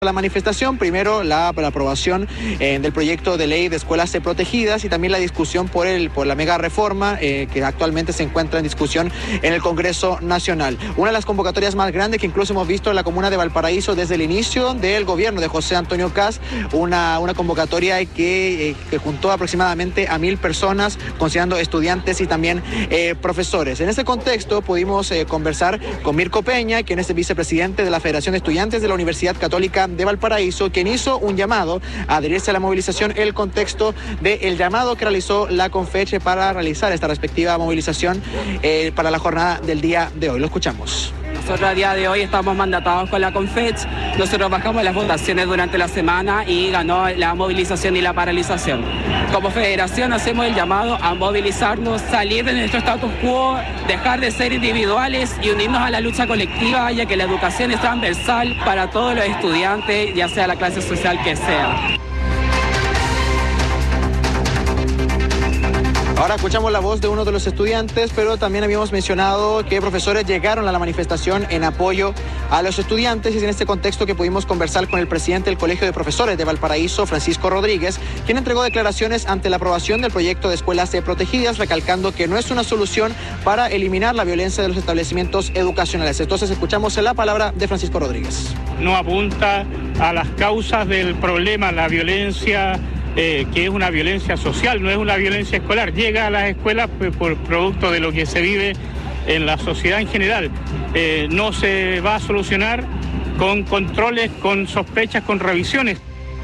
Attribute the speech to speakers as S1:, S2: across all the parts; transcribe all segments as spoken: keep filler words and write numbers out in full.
S1: La manifestación, primero la, la aprobación eh, del proyecto de ley de escuelas protegidas y también la discusión por el por la mega reforma eh, que actualmente se encuentra en discusión en el Congreso Nacional. Una de las convocatorias más grandes que incluso hemos visto en la comuna de Valparaíso desde el inicio del gobierno de José Antonio Kast, una, una convocatoria que, eh, que juntó aproximadamente a mil personas, considerando estudiantes y también eh, profesores. En ese contexto pudimos eh, conversar con Mirko Peña, quien es el vicepresidente de la Federación de Estudiantes de la Universidad Católica de Valparaíso, quien hizo un llamado a adherirse a la movilización en el contexto del llamado que realizó la CONFECH para realizar esta respectiva movilización eh, para la jornada del día de hoy. Lo escuchamos.
S2: Nosotros a día de hoy estamos mandatados con la CONFECH. Nosotros bajamos las votaciones durante la semana y ganó la movilización y la paralización. Como federación hacemos el llamado a movilizarnos, salir de nuestro status quo, dejar de ser individuales y unirnos a la lucha colectiva, ya que la educación es transversal para todos los estudiantes, ya sea la clase social que sea.
S1: Ahora escuchamos la voz de uno de los estudiantes, pero también habíamos mencionado que profesores llegaron a la manifestación en apoyo a los estudiantes y es en este contexto que pudimos conversar con el presidente del Colegio de Profesores de Valparaíso, Francisco Rodríguez, quien entregó declaraciones ante la aprobación del proyecto de escuelas protegidas, recalcando que no es una solución para eliminar la violencia de los establecimientos educacionales. Entonces escuchamos la palabra de Francisco Rodríguez.
S3: No apunta a las causas del problema, la violencia, Eh, que es una violencia social, no es una violencia escolar. Llega a las escuelas pues, por producto de lo que se vive en la sociedad en general. Eh, no se va a solucionar con controles, con sospechas, con revisiones.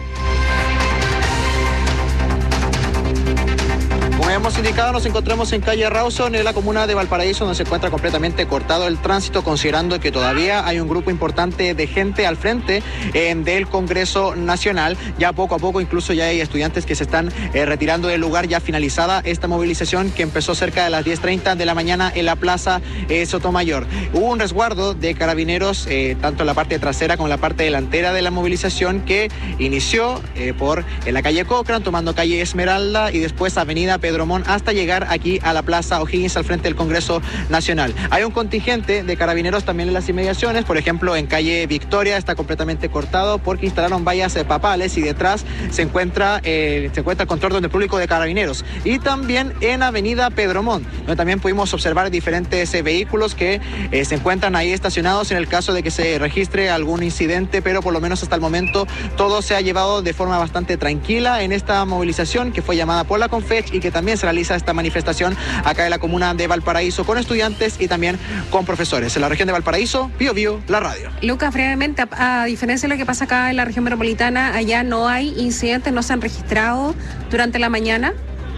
S1: Como hemos indicado, nos encontramos en calle Rawson, en la comuna de Valparaíso, donde se encuentra completamente cortado el tránsito, considerando que todavía hay un grupo importante de gente al frente eh, del Congreso Nacional. Ya poco a poco incluso ya hay estudiantes que se están eh, retirando del lugar, ya finalizada esta movilización que empezó cerca de las diez treinta de la mañana en la Plaza eh, Sotomayor. Hubo un resguardo de carabineros, eh, tanto en la parte trasera como en la parte delantera de la movilización, que inició eh, por en la calle Cochrane, tomando calle Esmeralda y después avenida Pedro Montt hasta llegar aquí a la Plaza O'Higgins al frente del Congreso Nacional. Hay un contingente de carabineros también en las inmediaciones, por ejemplo en calle Victoria está completamente cortado porque instalaron vallas eh, papales y detrás se encuentra, eh, se encuentra el control del público de carabineros. Y también en avenida Pedro Montt, donde también pudimos observar diferentes eh, vehículos que eh, se encuentran ahí estacionados en el caso de que se registre algún incidente, pero por lo menos hasta el momento todo se ha llevado de forma bastante tranquila en esta movilización que fue llamada por la CONFECH y que también se realiza esta manifestación acá en la comuna de Valparaíso con estudiantes y también con profesores. En la región de Valparaíso, Bio Bio, la radio.
S4: Lucas, brevemente, a, a diferencia de lo que pasa acá en la región metropolitana, allá no hay incidentes, no se han registrado durante la mañana.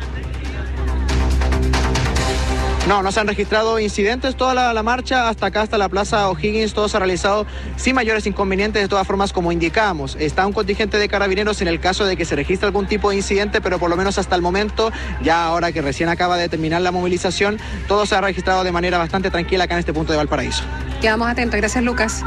S1: No, no se han registrado incidentes, toda la, la marcha hasta acá, hasta la Plaza O'Higgins, todo se ha realizado sin mayores inconvenientes, de todas formas, como indicábamos. Está un contingente de carabineros en el caso de que se registre algún tipo de incidente, pero por lo menos hasta el momento, ya ahora que recién acaba de terminar la movilización, todo se ha registrado de manera bastante tranquila acá en este punto de Valparaíso.
S4: Quedamos atentos, gracias Lucas.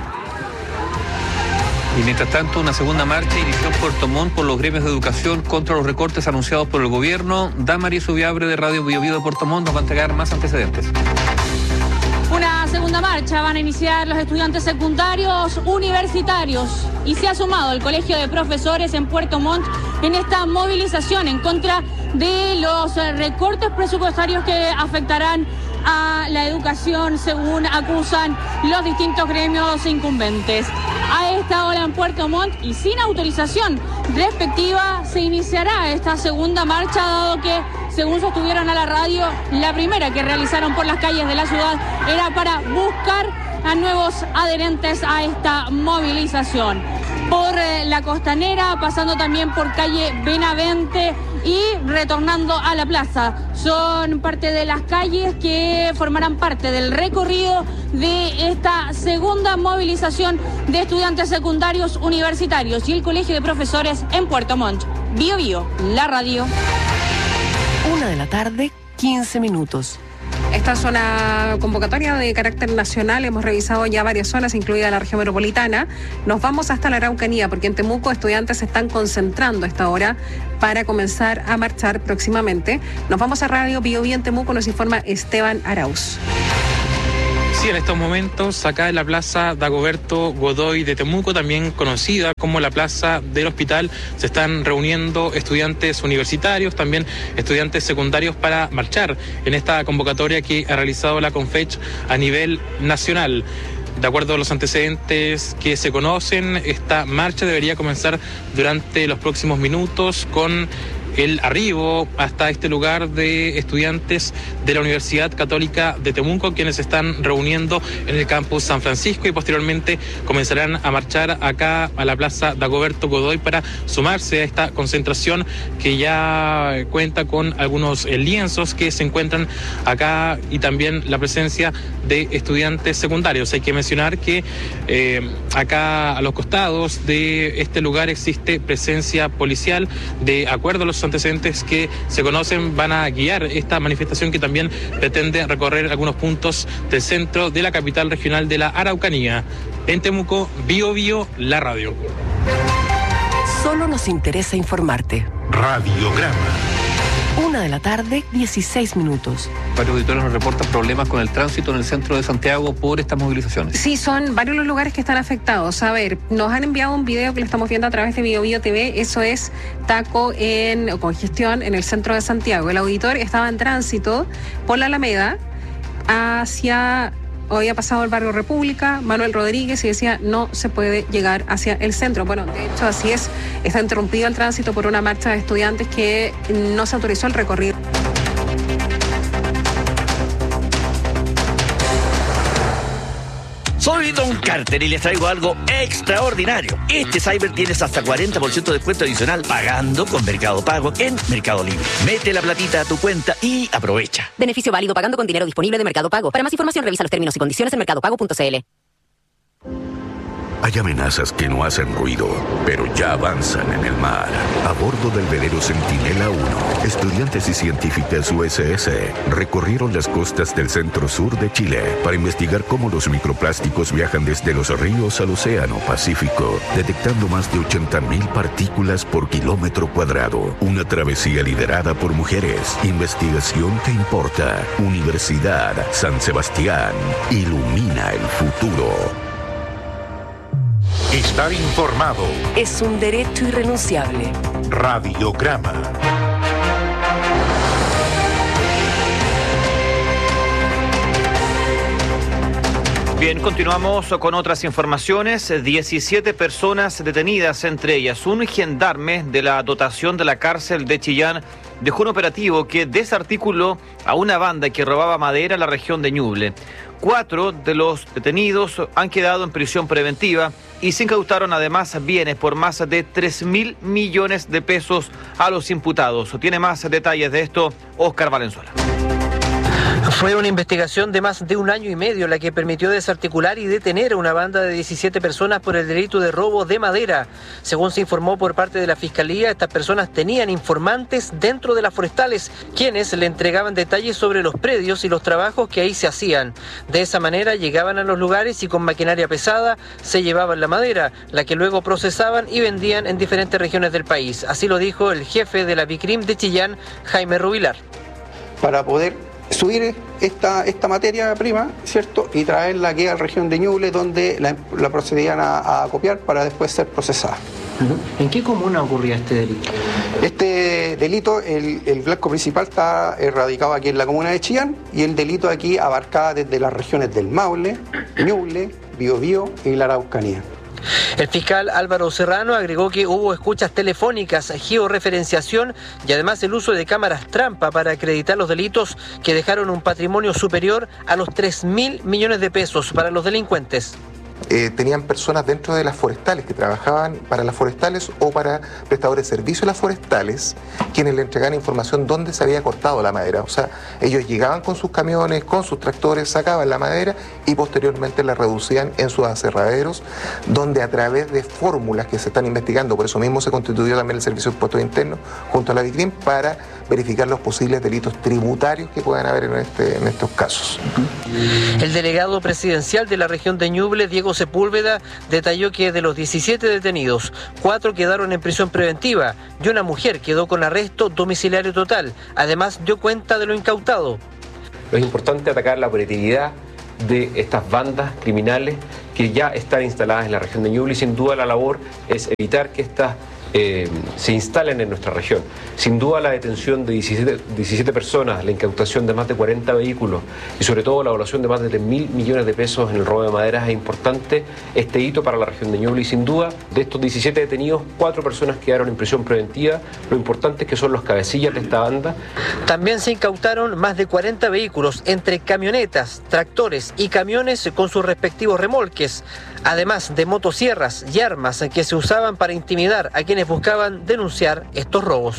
S5: Y mientras tanto, una segunda marcha inició en Puerto Montt por los gremios de educación contra los recortes anunciados por el gobierno. Damaris Subiabre de Radio Bio Bio de Puerto Montt nos va a entregar más antecedentes.
S6: Una segunda marcha van a iniciar los estudiantes secundarios universitarios y se ha sumado el Colegio de Profesores en Puerto Montt en esta movilización en contra de los recortes presupuestarios que afectarán a la educación, según acusan los distintos gremios incumbentes. A esta hora en Puerto Montt y sin autorización respectiva se iniciará esta segunda marcha, dado que, según sostuvieron a la radio, la primera que realizaron por las calles de la ciudad era para buscar a nuevos adherentes a esta movilización. Por eh, la Costanera, pasando también por calle Benavente y retornando a la plaza. Son parte de las calles que formarán parte del recorrido de esta segunda movilización de estudiantes secundarios universitarios y el Colegio de Profesores en Puerto Montt. Bio Bio, la radio.
S7: Una de la tarde, quince minutos.
S4: Esta es una convocatoria de carácter nacional, hemos revisado ya varias zonas, incluida la región metropolitana. Nos vamos hasta la Araucanía, porque en Temuco estudiantes se están concentrando a esta hora para comenzar a marchar próximamente. Nos vamos a Radio Bio Bio en Temuco, nos informa Esteban Arauz.
S8: Sí, en estos momentos, acá en la Plaza Dagoberto Godoy de Temuco, también conocida como la Plaza del Hospital, se están reuniendo estudiantes universitarios, también estudiantes secundarios para marchar en esta convocatoria que ha realizado la CONFECH a nivel nacional. De acuerdo a los antecedentes que se conocen, esta marcha debería comenzar durante los próximos minutos con el arribo hasta este lugar de estudiantes de la Universidad Católica de Temuco, quienes se están reuniendo en el campus San Francisco y posteriormente comenzarán a marchar acá a la Plaza Dagoberto Godoy para sumarse a esta concentración que ya cuenta con algunos lienzos que se encuentran acá y también la presencia de estudiantes secundarios. Hay que mencionar que eh, acá a los costados de este lugar existe presencia policial. De acuerdo a los antecedentes que se conocen, van a guiar esta manifestación que también pretende recorrer algunos puntos del centro de la capital regional de la Araucanía. En Temuco, Bio Bio, la radio.
S7: Solo nos interesa informarte.
S9: Radiograma.
S7: Una de la tarde, dieciséis minutos.
S5: Varios auditores nos reportan problemas con el tránsito en el centro de Santiago por estas movilizaciones.
S4: Sí, son varios los lugares que están afectados. A ver, nos han enviado un video que lo estamos viendo a través de Bio Bio T V. Eso es taco en, o congestión en el centro de Santiago. El auditor estaba en tránsito por la Alameda hacia... Hoy ha pasado el barrio República, Manuel Rodríguez, y decía no se puede llegar hacia el centro. Bueno, de hecho así es, está interrumpido el tránsito por una marcha de estudiantes que no se autorizó el recorrido.
S10: Soy Don Carter y les traigo algo extraordinario. Este Cyber tienes hasta cuarenta por ciento de descuento adicional pagando con Mercado Pago en Mercado Libre. Mete la platita a tu cuenta y aprovecha.
S11: Beneficio válido pagando con dinero disponible de Mercado Pago. Para más información revisa los términos y condiciones en mercado pago punto c l.
S9: Hay amenazas que no hacen ruido, pero ya avanzan en el mar. A bordo del velero Centinela uno, estudiantes y científicas U S S recorrieron las costas del centro-sur de Chile para investigar cómo los microplásticos viajan desde los ríos al océano Pacífico, detectando más de ochenta mil partículas por kilómetro cuadrado. Una travesía liderada por mujeres. Investigación que importa. Universidad San Sebastián. Ilumina el futuro. Estar informado
S7: es un derecho irrenunciable.
S9: Radiograma.
S12: Bien, continuamos con otras informaciones. diecisiete personas detenidas, entre ellas un gendarme de la dotación de la cárcel de Chillán, dejó un operativo que desarticuló a una banda que robaba madera en la región de Ñuble. Cuatro de los detenidos han quedado en prisión preventiva y se incautaron además bienes por más de tres mil millones de pesos a los imputados. Tiene más detalles de esto Óscar Valenzuela.
S13: Fue una investigación de más de un año y medio la que permitió desarticular y detener a una banda de diecisiete personas por el delito de robo de madera. Según se informó por parte de la Fiscalía, estas personas tenían informantes dentro de las forestales, quienes le entregaban detalles sobre los predios y los trabajos que ahí se hacían. De esa manera llegaban a los lugares y con maquinaria pesada se llevaban la madera, la que luego procesaban y vendían en diferentes regiones del país. Así lo dijo el jefe de la Bicrim de Chillán, Jaime Rubilar.
S14: Para poder subir esta, esta materia prima, ¿cierto? Y traerla aquí a la región de Ñuble, donde la, la procedían a, a copiar para después ser procesada.
S13: ¿En qué comuna ocurría este delito?
S14: Este delito, el, el blanco principal está radicado aquí en la comuna de Chillán y el delito aquí abarcaba desde las regiones del Maule, Ñuble, Biobío y la Araucanía.
S13: El fiscal Álvaro Serrano agregó que hubo escuchas telefónicas, georreferenciación y además el uso de cámaras trampa para acreditar los delitos que dejaron un patrimonio superior a los tres mil millones de pesos para los delincuentes.
S15: Eh, tenían personas dentro de las forestales que trabajaban para las forestales o para prestadores de servicios a las forestales, quienes le entregaban información dónde se había cortado la madera. O sea, ellos llegaban con sus camiones, con sus tractores, sacaban la madera y posteriormente la reducían en sus aserraderos, donde a través de fórmulas que se están investigando, por eso mismo se constituyó también el Servicio de Impuestos Internos junto a la Bicrim para verificar los posibles delitos tributarios que puedan haber en, este, en estos casos.
S13: El delegado presidencial de la región de Ñuble, Diego Sepúlveda, detalló que de los diecisiete detenidos, cuatro quedaron en prisión preventiva y una mujer quedó con arresto domiciliario total. Además, dio cuenta de lo incautado.
S16: Lo importante es atacar la operatividad de estas bandas criminales que ya están instaladas en la región de Ñuble, y sin duda la labor es evitar que estas Eh, se instalen en nuestra región. Sin duda la detención de diecisiete, diecisiete personas, la incautación de más de cuarenta vehículos y sobre todo la evaluación de más de tres mil millones de pesos en el robo de maderas es importante este hito para la región de Ñuble, y sin duda de estos diecisiete detenidos, cuatro personas quedaron en prisión preventiva. Lo importante es que son los cabecillas de esta banda.
S13: También se incautaron más de cuarenta vehículos entre camionetas, tractores y camiones con sus respectivos remolques, además de motosierras y armas que se usaban para intimidar a quienes buscaban denunciar estos robos.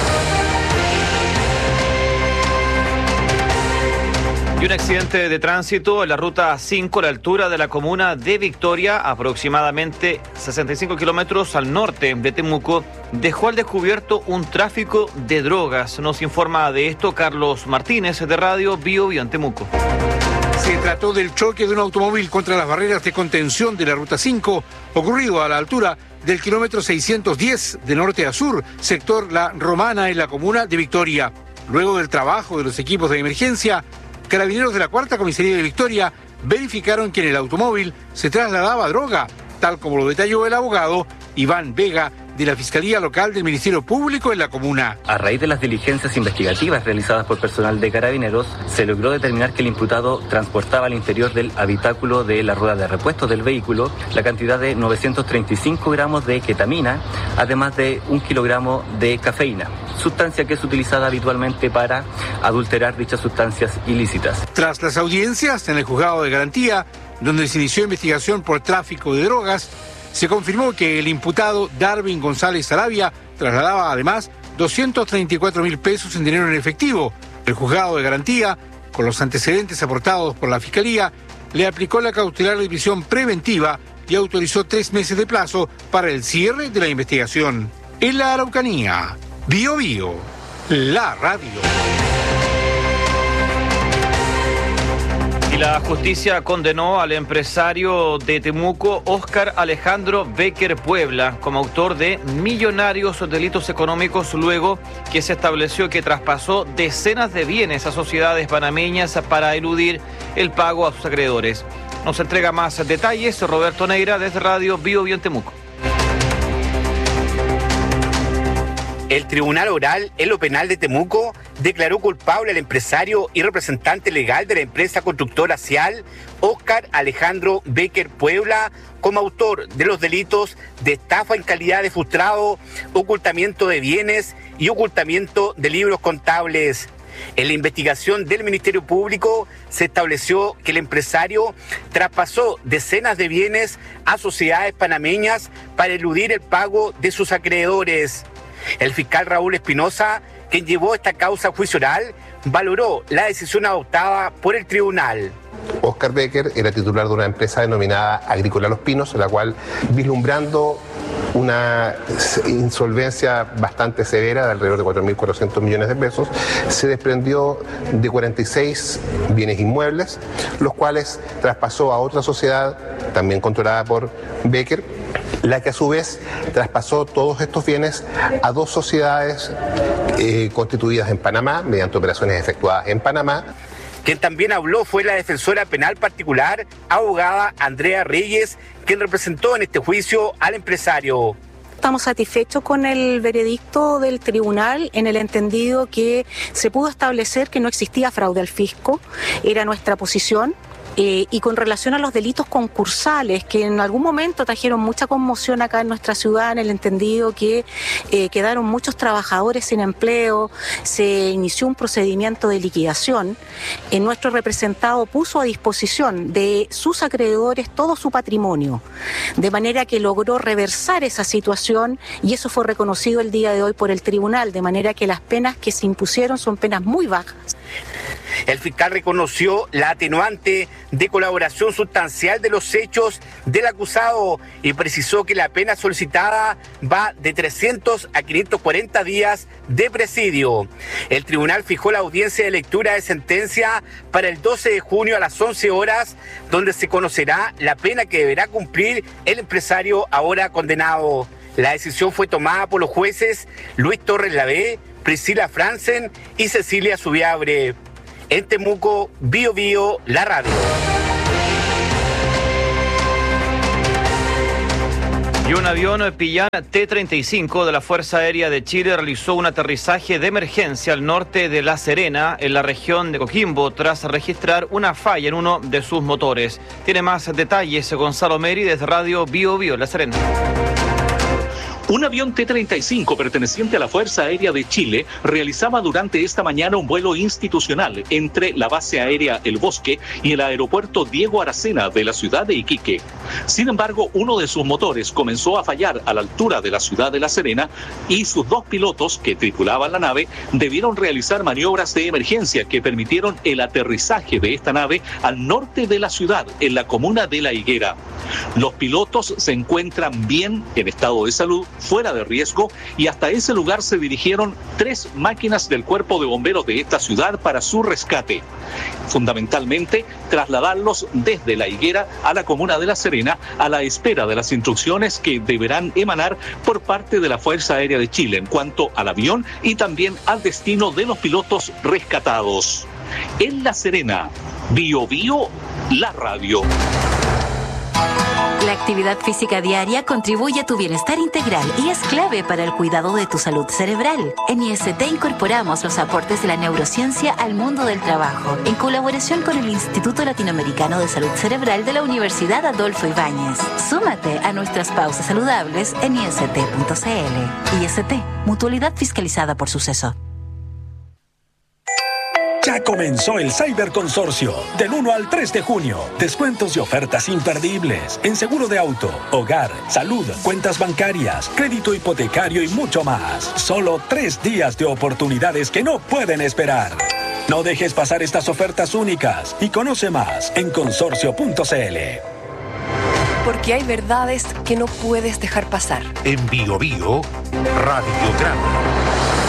S12: Y un accidente de tránsito en la ruta cinco a la altura de la comuna de Victoria, aproximadamente sesenta y cinco kilómetros al norte de Temuco, dejó al descubierto un tráfico de drogas. Nos informa de esto Carlos Martínez de Radio Bio Bio en Temuco.
S17: Se trató del choque de un automóvil contra las barreras de contención de la ruta cinco, ocurrido a la altura del kilómetro seiscientos diez de norte a sur, sector La Romana en la comuna de Victoria. Luego del trabajo de los equipos de emergencia, carabineros de la cuarta comisaría de Victoria verificaron que en el automóvil se trasladaba droga, tal como lo detalló el abogado Iván Vega de la Fiscalía Local del Ministerio Público en la comuna.
S18: A raíz de las diligencias investigativas realizadas por personal de Carabineros, se logró determinar que el imputado transportaba al interior del habitáculo de la rueda de repuesto del vehículo la cantidad de novecientos treinta y cinco gramos de ketamina, además de un kilogramo de cafeína, sustancia que es utilizada habitualmente para adulterar dichas sustancias ilícitas.
S17: Tras las audiencias en el juzgado de garantía, donde se inició investigación por tráfico de drogas, se confirmó que el imputado Darwin González Sarabia trasladaba además doscientos treinta y cuatro mil pesos en dinero en efectivo. El juzgado de garantía, con los antecedentes aportados por la Fiscalía, le aplicó la cautelar de prisión preventiva y autorizó tres meses de plazo para el cierre de la investigación. En la Araucanía, Bio Bio, la radio.
S12: La justicia condenó al empresario de Temuco, Óscar Alejandro Becker Puebla, como autor de millonarios delitos económicos, luego que se estableció que traspasó decenas de bienes a sociedades panameñas para eludir el pago a sus acreedores. Nos entrega más detalles Roberto Neira desde Radio Bio Bio en Temuco.
S19: El Tribunal Oral en lo Penal de Temuco declaró culpable al empresario y representante legal de la empresa constructora Cial, Óscar Alejandro Becker Puebla, como autor de los delitos de estafa en calidad de frustrado, ocultamiento de bienes y ocultamiento de libros contables. En la investigación del Ministerio Público se estableció que el empresario traspasó decenas de bienes a sociedades panameñas para eludir el pago de sus acreedores. El fiscal Raúl Espinosa, quien llevó esta causa a juicio oral, valoró la decisión adoptada por el tribunal.
S15: Óscar Becker era titular de una empresa denominada Agrícola Los Pinos, en la cual, vislumbrando una insolvencia bastante severa de alrededor de cuatro mil cuatrocientos millones de pesos, se desprendió de cuarenta y seis bienes inmuebles, los cuales traspasó a otra sociedad, también controlada por Becker, la que a su vez traspasó todos estos bienes a dos sociedades eh, constituidas en Panamá, mediante operaciones efectuadas en Panamá.
S19: Quien también habló fue la defensora penal particular, abogada Andrea Reyes, quien representó en este juicio al empresario.
S20: Estamos satisfechos con el veredicto del tribunal en el entendido que se pudo establecer que no existía fraude al fisco, era nuestra posición. Eh, y con relación a los delitos concursales, que en algún momento trajeron mucha conmoción acá en nuestra ciudad, en el entendido que eh, quedaron muchos trabajadores sin empleo, se inició un procedimiento de liquidación, eh, nuestro representado puso a disposición de sus acreedores todo su patrimonio, de manera que logró reversar esa situación y eso fue reconocido el día de hoy por el tribunal, de manera que las penas que se impusieron son penas muy bajas.
S19: El fiscal reconoció la atenuante de colaboración sustancial de los hechos del acusado y precisó que la pena solicitada va de trescientos a quinientos cuarenta días de presidio. El tribunal fijó la audiencia de lectura de sentencia para el doce de junio a las once horas, donde se conocerá la pena que deberá cumplir el empresario ahora condenado. La decisión fue tomada por los jueces Luis Torres Lavé, Priscila Franzen y Cecilia Subiabre. En Temuco, Bio Bio, la radio.
S12: Y un avión Pillán T treinta y cinco de la Fuerza Aérea de Chile realizó un aterrizaje de emergencia al norte de La Serena, en la región de Coquimbo, tras registrar una falla en uno de sus motores. Tiene más detalles Gonzalo Meri desde Radio Bio Bio, La Serena.
S21: Un avión T treinta y cinco perteneciente a la Fuerza Aérea de Chile realizaba durante esta mañana un vuelo institucional entre la base aérea El Bosque y el aeropuerto Diego Aracena de la ciudad de Iquique. Sin embargo, uno de sus motores comenzó a fallar a la altura de la ciudad de La Serena y sus dos pilotos que tripulaban la nave debieron realizar maniobras de emergencia que permitieron el aterrizaje de esta nave al norte de la ciudad, en la comuna de La Higuera. Los pilotos se encuentran bien en estado de salud, fuera de riesgo, y hasta ese lugar se dirigieron tres máquinas del Cuerpo de Bomberos de esta ciudad para su rescate. Fundamentalmente, trasladarlos desde La Higuera a la comuna de La Serena a la espera de las instrucciones que deberán emanar por parte de la Fuerza Aérea de Chile en cuanto al avión y también al destino de los pilotos rescatados. En La Serena, Bio Bio, la radio.
S22: La actividad física diaria contribuye a tu bienestar integral y es clave para el cuidado de tu salud cerebral. En I S T incorporamos los aportes de la neurociencia al mundo del trabajo, en colaboración con el Instituto Latinoamericano de Salud Cerebral de la Universidad Adolfo Ibáñez. Súmate a nuestras pausas saludables en I S T punto C L. I S T, mutualidad fiscalizada por Suceso.
S23: Ya comenzó el Cyber Consorcio, del uno al tres de junio. Descuentos y ofertas imperdibles en seguro de auto, hogar, salud, cuentas bancarias, crédito hipotecario y mucho más. Solo tres días de oportunidades que no pueden esperar. No dejes pasar estas ofertas únicas y conoce más en consorcio punto C L.
S7: Porque hay verdades que no puedes dejar pasar.
S24: En Bio Bio, radiograma.